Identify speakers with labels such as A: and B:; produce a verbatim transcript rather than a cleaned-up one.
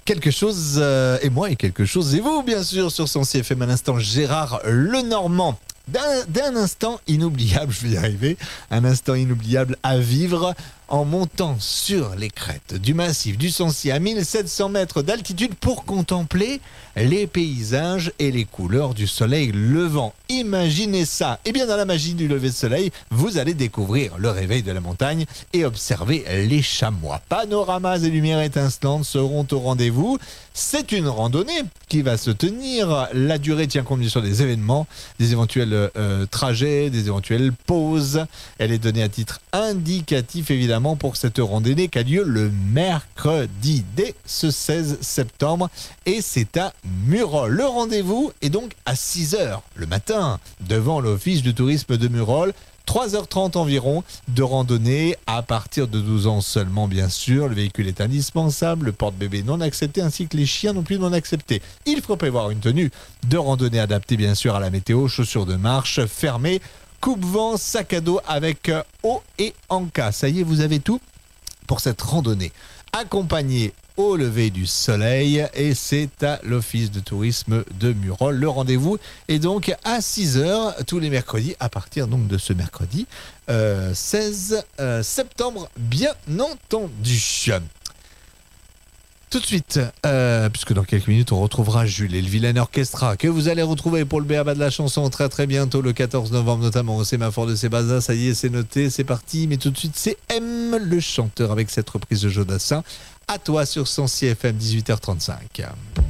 A: Quelque chose euh, et moi et quelque chose et vous, bien sûr, sur son C F M à l'instant, Gérard Lenormand. D'un, d'un instant inoubliable, je vais y arriver, un instant inoubliable à vivre en montant sur les crêtes du massif du Sancy à mille sept cents mètres d'altitude pour contempler les paysages et les couleurs du soleil levant. Imaginez ça. Et bien dans la magie du lever de soleil, vous allez découvrir le réveil de la montagne et observer les chamois. Panoramas et lumières étincelantes seront au rendez-vous. C'est une randonnée qui va se tenir. La durée tient compte bien sûr des événements, des éventuels euh, trajets, des éventuelles pauses. Elle est donnée à titre indicatif évidemment pour cette randonnée qui a lieu le mercredi dès ce seize septembre et c'est à Murol. Le rendez-vous est donc à six heures le matin devant l'office du tourisme de Murol. trois heures trente environ de randonnée à partir de douze ans seulement bien sûr. Le véhicule est indispensable, le porte-bébé non accepté ainsi que les chiens non plus non acceptés. Il faut prévoir une tenue de randonnée adaptée bien sûr à la météo, chaussures de marche fermées, coupe-vent, sac à dos avec eau et encas. Ça y est, vous avez tout pour cette randonnée. Accompagné au lever du soleil et c'est à l'office de tourisme de Murol. Le rendez-vous est donc à six heures tous les mercredis à partir donc de ce mercredi euh, seize septembre bien entendu. Tout de suite, euh, puisque dans quelques minutes on retrouvera Jules et le Vilain Orchestra que vous allez retrouver pour le B A B A de la chanson très très bientôt le quatorze novembre notamment au Sémaphore de Sébaza. Ça y est, c'est noté, c'est parti. Mais tout de suite c'est M le chanteur avec cette reprise de Jodassin. À toi sur son C F M dix-huit heures trente-cinq.